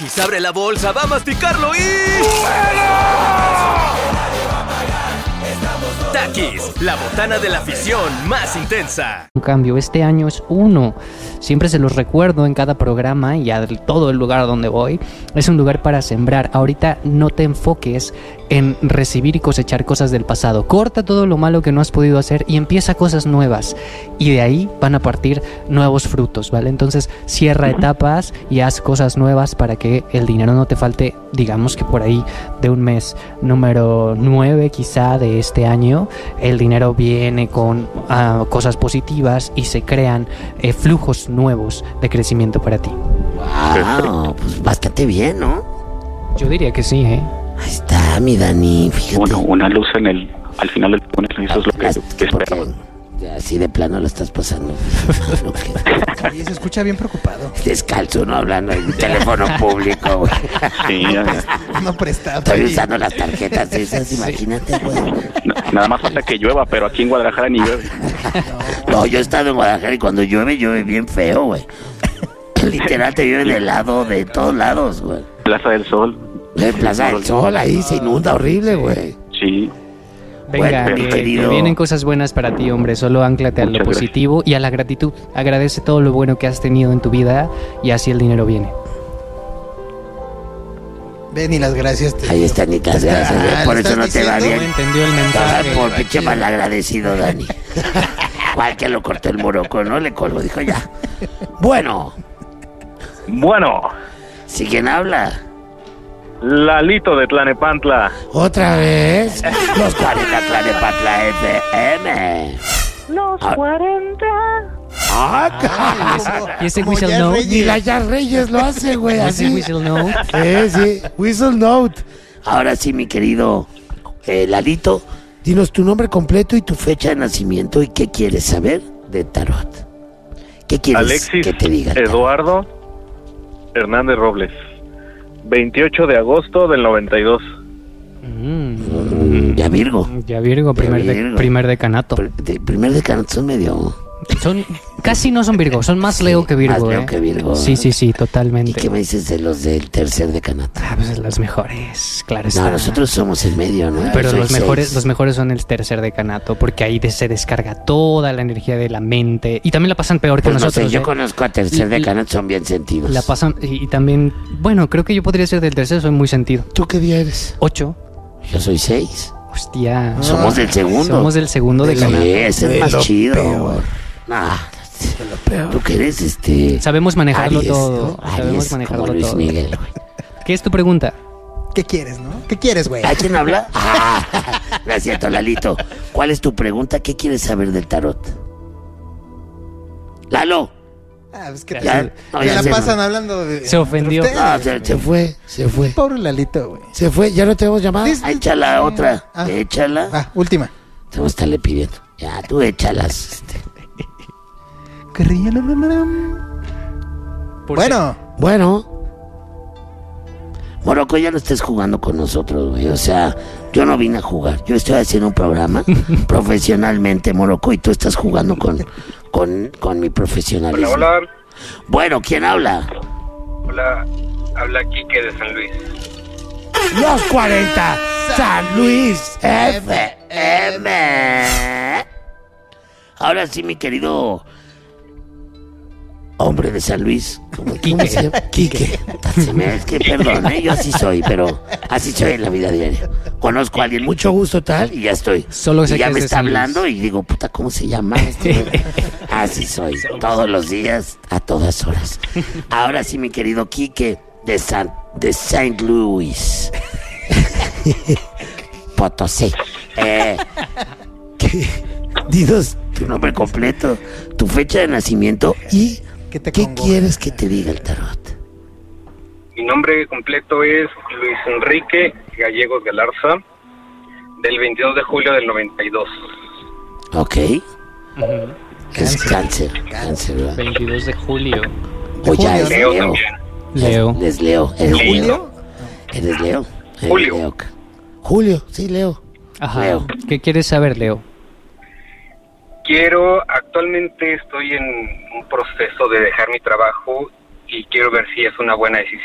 Takis abre la bolsa, va a masticarlo y... Takis, la botana de la afición más intensa. Un cambio, este año es uno. Siempre se los recuerdo en cada programa y a todo el lugar donde voy. Es un lugar para sembrar. Ahorita no te enfoques en recibir y cosechar cosas del pasado. Corta todo lo malo que no has podido hacer y empieza cosas nuevas. Y de ahí van a partir nuevos frutos, ¿vale? Entonces cierra etapas y haz cosas nuevas para que el dinero no te falte, digamos que por ahí de un mes número 9 quizá de este año, el dinero viene con cosas positivas y se crean flujos nuevos de crecimiento para ti. Wow, pues bastante bien, ¿no? Yo diría que sí, ¿eh? Ahí está, mi Dani, fíjate. Bueno, una luz al final del túnel, eso es lo que esperaba. Ya así de plano lo estás pasando. Y se escucha bien preocupado. Descalzo, no hablando en teléfono público, güey. Sí, No prestado. Estoy usando las tarjetas esas, imagínate, güey. nada más falta que llueva, pero aquí en Guadalajara ni llueve. No, yo he estado en Guadalajara y cuando llueve bien feo, güey. Literal te llueve de lado, de todos lados, güey. Plaza del Sol. Plaza del Sol, ahí se inunda horrible, güey. Sí. Venga, Bueno, que vienen cosas buenas para ti, hombre. Solo ánclate a lo positivo y a la gratitud. Agradece todo lo bueno que has tenido en tu vida y así el dinero viene. Ven y las gracias. Ahí está, ni las gracias. Por eso no te va bien. No entendió el mensaje. Por pinche malagradecido, Dani. Igual que lo cortó el Morocco, ¿no? Le colgó, dijo ya. Bueno. ¿Sí quién habla? Lalito de Tlanepantla. ¿Otra vez? Los 40 Tlanepantla FM. Los 40. ¿Y ese Como whistle Jazz note? Reyes. Ni la Jazz Reyes lo hace, güey, ¿Ese así. whistle note? Sí, Whistle Note. Ahora sí, mi querido Lalito, dinos tu nombre completo y tu fecha de nacimiento y qué quieres saber de Tarot. ¿Qué quieres Alexis que te diga? Eduardo Hernández Robles. 28 de agosto del 92. Ya Virgo. Ya Virgo, primer decanato. Primer decanato son medio... Casi no son Virgo, son más Leo que Virgo. Más Leo que Virgo. Sí, totalmente. ¿Y qué me dices de los del tercer decanato? Pues las mejores, claro está. No, nosotros somos el medio, ¿no? Pero Soy los mejores son el tercer decanato, porque ahí se descarga toda la energía de la mente. Y también la pasan peor que Pues nosotros. no sé, yo conozco a tercer decanato, son bien sentidos. La pasan, y también, bueno, creo que yo podría ser del tercero, soy muy sentido. ¿Tú qué día eres? 8. Yo soy 6. Hostia. Somos del segundo. Somos del segundo decanato. Sí, ese es más chido. peor. Lo peor. Tú que eres Sabemos manejarlo Aries, todo. ¿no? Sabemos Aries, manejarlo como Luis todo. Miguel, güey. ¿Qué es tu pregunta? ¿Qué quieres, no? ¿Qué quieres, güey? ¿A quién habla? Gracias, Lalito. ¿Cuál es tu pregunta? ¿Qué quieres saber del tarot? Lalo. Pues que Ya, no, se ya la se- pasan hablando de... Se ofendió. entre ustedes. No, se fue. Pobre Lalito, güey. Se fue, ya no tenemos llamada. Échala otra. Ah. Échala. Última. Te voy a estarle pidiendo. Ya, tú échalas. Bueno. Morocco, ya no estés jugando con nosotros, güey. O sea, yo no vine a jugar. Yo estoy haciendo un programa profesionalmente, Morocco, y tú estás jugando con mi profesionalismo. Hola. Bueno, ¿quién habla? Hola, habla Quique de San Luis. Los 40 San Luis FM. Ahora sí, mi querido hombre de San Luis. ¿Cómo se llama? Quique. Es que perdón, yo así soy, pero así soy en la vida diaria. Conozco a alguien, mucho gusto tal, y ya estoy. Solo sé y ya que es me de está San Luis. hablando y digo, puta, ¿cómo se llama esto? Así soy, todos los días, a todas horas. Ahora sí, mi querido Quique de Saint Louis. Potosí. Dinos tu nombre completo, tu fecha de nacimiento y ¿Qué te qué congoja? quieres que te diga el tarot. Mi nombre completo es Luis Enrique Gallegos Galarza, del 22 de julio del 92. Ok. Es cáncer, ¿verdad? 22 de julio. O ya es Leo Leo. también. Leo. Es Leo. ¿Eres Sí. Julio? ¿Eres Leo? Eres Julio. Leo. Julio, sí, Leo. Ajá. Leo. ¿Qué quieres saber, Leo? Actualmente estoy en un proceso de dejar mi trabajo y quiero ver si es una buena decisión.